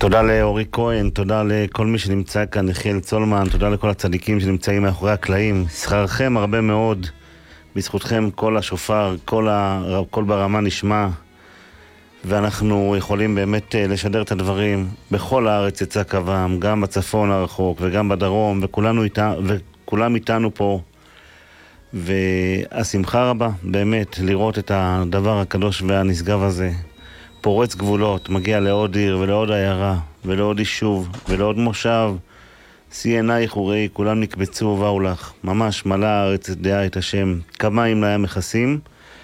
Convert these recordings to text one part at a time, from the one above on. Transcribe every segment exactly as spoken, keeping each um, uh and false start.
תודה לאורי כהן, תודה לכל מי שנמצא כאן, יחיאל צולמן, תודה לכל הצדיקים שנמצאים מאחורי הקלעים. שכרכם הרבה מאוד, בזכותכם כל השופר, כל, ה... כל ברמה נשמע, ואנחנו יכולים באמת לשדר את הדברים. בכל הארץ יצא קוום, גם בצפון הרחוק וגם בדרום, וכולנו איתה, וכולם איתנו פה. והשמחה רבה, באמת, לראות את הדבר הקדוש והנשגב הזה. פורץ גבולות, מגיע לעוד עיר ולעוד עיירה ולעוד יישוב ולעוד מושב. שיא עינייך וראי, כולם נקבצו ובאו לך. ממש מלא הארץ דעה את השם. כמיים להם מכסים.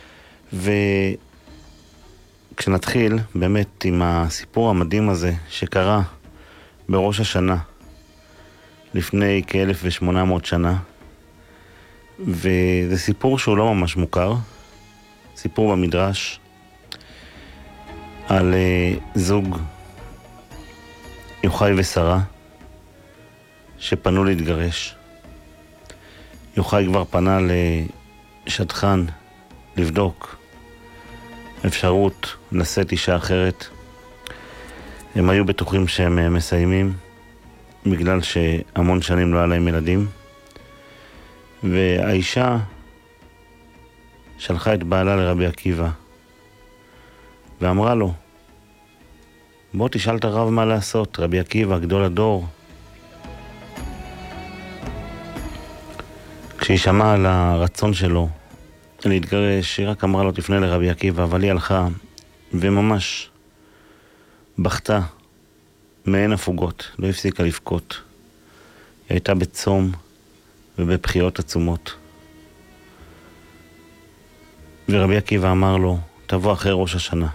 וכשנתחיל באמת עם הסיפור המדהים הזה שקרה בראש השנה לפני כאלף ושמונה מאות שנה, וזה סיפור שהוא לא ממש מוכר, סיפור במדרש על uh, זוג יוחאי ושרה שפנו להתגרש. יוחאי כבר פנה לשדכן לבדוק אפשרות לשאת אישה אחרת. הם היו בטוחים שהם מסיימים בגלל שהמון שנים לא היה להם ילדים, והאישה שלחה את בעלה לרבי עקיבא ואמרה לו, בוא תשאל את הרב מה לעשות, רבי עקיבא, גדול הדור. כשהיא שמעה על הרצון שלו להתגרש, היא רק אמרה לו, תפנה לרבי עקיבא, אבל היא הלכה וממש בכתה מעין הפוגות, לא הפסיקה לבכות. היא הייתה בצום ובבחיות עצומות. ורבי עקיבא אמר לו, תבוא אחרי ראש השנה.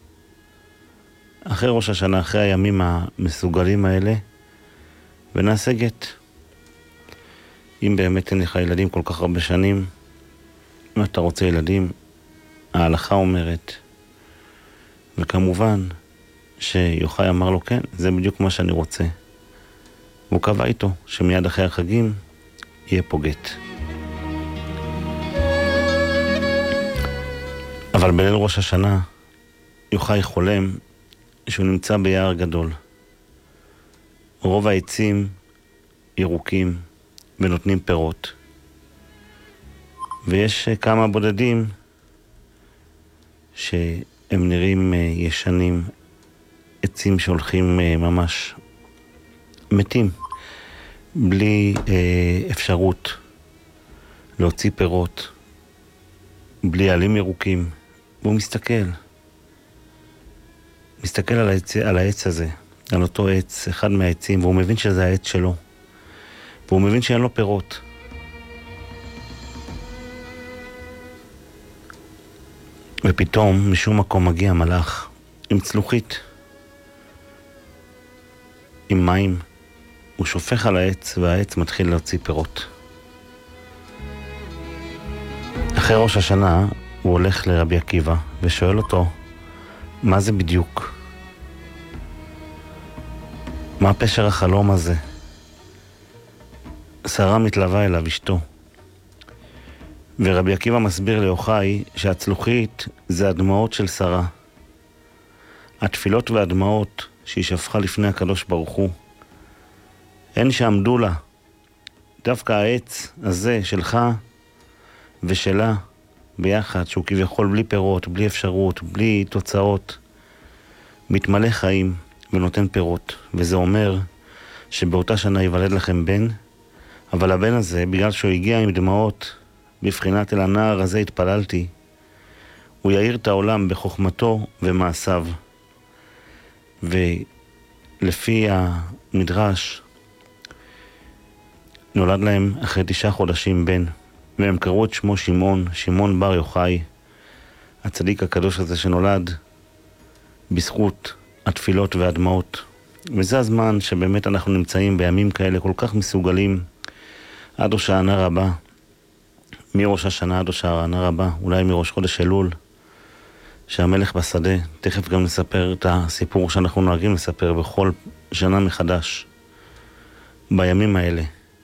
אחרי ראש השנה, אחרי הימים המסוגלים האלה, ונעשה גט. אם באמת אין לך ילדים כל כך הרבה שנים, אם אתה רוצה ילדים, ההלכה אומרת. וכמובן שיוחאי אמר לו, כן, זה בדיוק מה שאני רוצה. והוא קבע איתו שמיד אחרי החגים יהיה פה גט. אבל בליל ראש השנה, יוחאי חולם שהוא נמצא ביער גדול. רוב העצים ירוקים ונותנים פירות. ויש כמה בודדים שהם נראים ישנים, עצים שהולכים ממש מתים, בלי אפשרות להוציא פירות, בלי עלים ירוקים. והוא מסתכל, מסתכל על העץ, על העץ הזה, על אותו עץ, אחד מהעצים, והוא מבין שזה העץ שלו, והוא מבין שאין לו פירות. ופתאום משום מקום מגיע מלאך עם צלוחית, עם מים, הוא שופך על העץ והעץ מתחיל להוציא פירות. אחרי ראש השנה הוא הולך לרבי עקיבא ושואל אותו, מה זה בדיוק? מה פשר החלום הזה? שרה מתלווה אליו, אשתו. ורבי עקיבא מסביר ליוחאי שהצלוחית זה הדמעות של שרה. התפילות והדמעות שהיא שפכה לפני הקדוש ברוך הוא. הן שעמדו לה. דווקא העץ הזה שלך ושלה ביחד, שהוא כביכול בלי פירות, בלי אפשרות, בלי תוצאות, מתמלא חיים ונותן פירות. וזה אומר שבאותה שנה ייוולד לכם בן, אבל הבן הזה, בגלל שהוא הגיע עם דמעות, בבחינת אל הנער הזה התפללתי, הוא יאיר את העולם בחוכמתו ומעשיו. ולפי המדרש, נולד להם אחרי תשעה חודשים בן, והם קראו את שמו שמעון, שמעון בר יוחאי, הצדיק הקדוש הזה שנולד בזכות התפילות והדמעות. וזה הזמן שבאמת אנחנו נמצאים בימים כאלה כל כך מסוגלים, עד הושענא רבה, מראש השנה עד הושענא רבה, אולי מראש חודש אלול, שהמלך בשדה. תכף גם נספר את הסיפור שאנחנו נוהגים לספר בכל שנה מחדש. בימים האלה